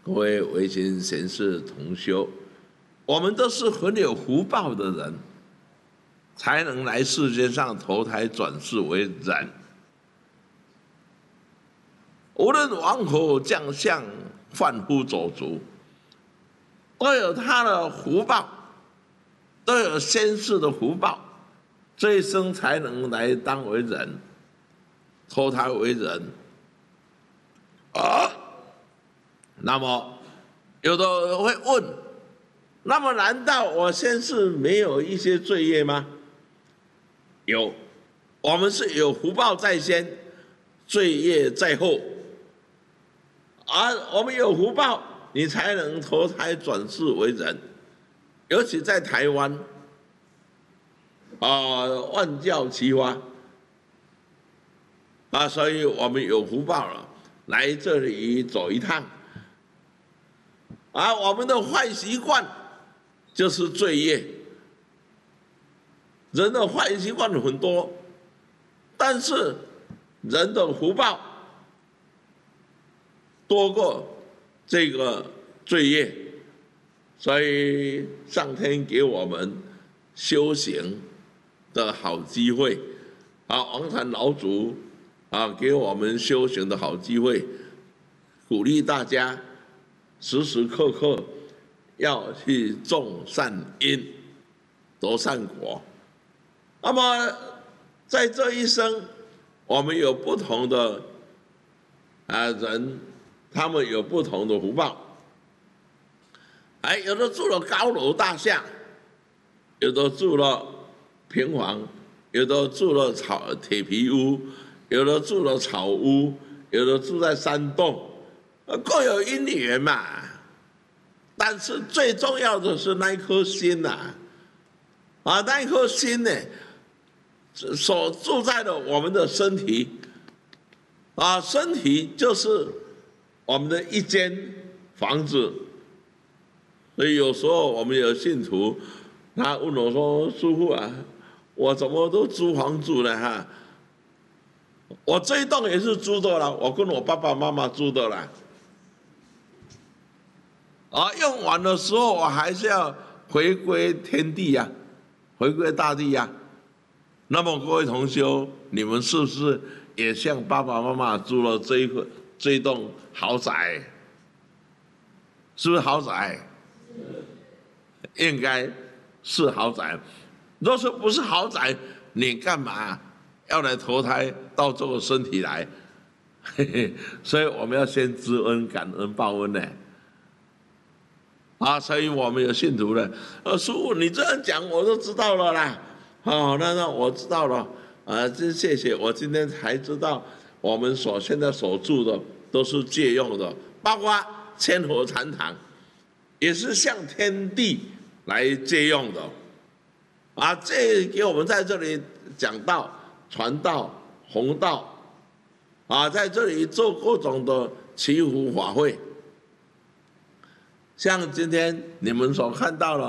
各位维新贤士同修，我们都是很有福报的人，才能来世间上投胎转世为人。无论王侯将相、贩夫走卒，都有他的福报，都有先世的福报，这一生才能来当为人，投胎为人。那么有的人会问，那么难道我先世没有一些罪业吗？有，我们是有福报在先，罪业在后。而我们有福报，你才能投胎转世为人。尤其在台湾，万教齐发，所以我们有福报了，来这里走一趟。我们的坏习惯就是罪业。人的坏习惯很多，但是人的福报多过这个罪业，所以上天给我们修行的好机会。王禅老祖给我们修行的好机会，鼓励大家时时刻刻要去种善因，得善果。那么在这一生，我们有不同的人，他们有不同的福报。有的住了高楼大厦，有的住了平房，有的住了铁皮屋，有的住了草屋，有的住在山洞，各有因缘嘛。但是最重要的是那一颗心那一颗心呢，所住在了我们的身体，身体就是我们的一间房子。所以有时候我们有信徒，他问我说：“师父我怎么都租房住呢？我这一栋也是租的了，我跟我爸爸妈妈租的了。用完的时候我还是要回归天地回归大地那么各位同修，你们是不是也像爸爸妈妈租了这一栋豪宅？是不是豪宅？应该是豪宅。若是不是豪宅，你干嘛要来投胎到这个身体来？所以我们要先知恩、感恩、报恩呢。所以我们有信徒呢，师父你这样讲我都知道了啦。那我知道了，真谢谢，我今天才知道，我们现在所住的都是借用的，包括千佛禅堂，也是向天地来借用的。这给我们在这里讲道、传道、弘道，在这里做各种的祈福法会。像今天你们所看到了